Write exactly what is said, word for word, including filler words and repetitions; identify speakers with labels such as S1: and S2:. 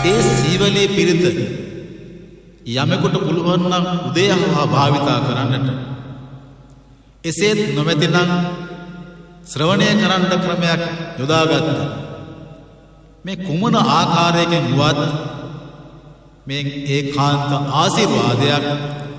S1: ඒ සීවලී පිරිත යමෙකුට පුළුවන් නම් උදේහවා භාවිතා කරන්නට. එසේත් නොමැතිනම් ශ්‍රවණය කරන්න ක්‍රමයක් යොදාගත්ත. මේ කුමන ආකාරයකින් වුවත් මේ ඒකාන්ත ආශිර්වාදයක්